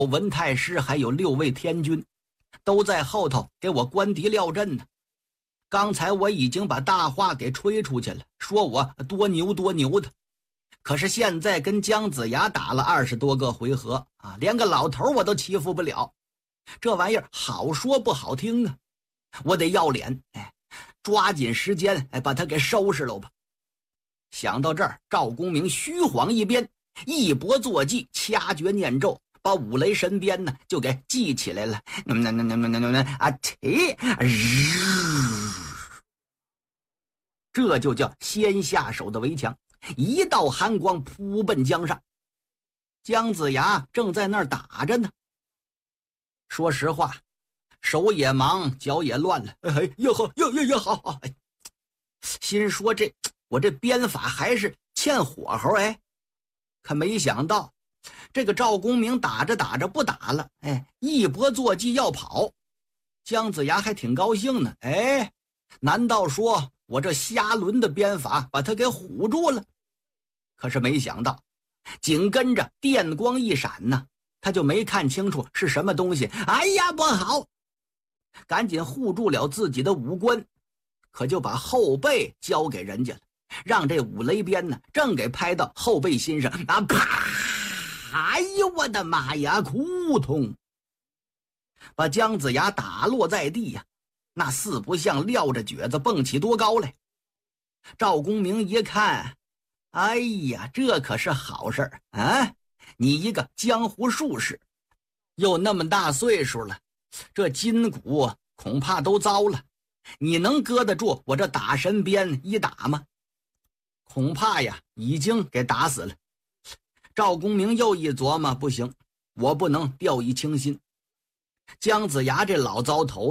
文太师还有6位天军，都在后头给我关敌廖阵呢。刚才我已经把大话给吹出去了，说我多牛多牛的。可是现在跟姜子牙打了20多个回合啊，连个老头我都欺负不了。这玩意儿好说不好听啊，我得要脸，抓紧时间把他给收拾了吧。想到这儿，赵公明虚晃一鞭，一搏坐骑，掐诀念咒，把五雷神鞭呢就给系起来了。这就叫先下手的为强，一道寒光扑奔江上。姜子牙正在那儿打着呢。说实话，手也忙，脚也乱了。好，心说我这鞭法还是欠火候可没想到这个赵公明打着打着不打了，一搏坐骑要跑。姜子牙还挺高兴呢，难道说我这瞎轮的鞭法把他给唬住了？可是没想到紧跟着电光一闪呢，他就没看清楚是什么东西。哎呀，不好！赶紧护住了自己的五官，可就把后背交给人家了，让这五雷鞭呢正给拍到后背心上啊！啪！哎呦我的妈呀，哭痛！把姜子牙打落在地呀，那四不像撂着蹶子蹦起多高来。赵公明一看，哎呀，这可是好事儿啊！你一个江湖术士，又那么大岁数了，这筋骨恐怕都糟了，你能搁得住我这打神鞭一打吗？恐怕呀已经给打死了。赵公明又一琢磨，不行，我不能掉以轻心。姜子牙这老糟头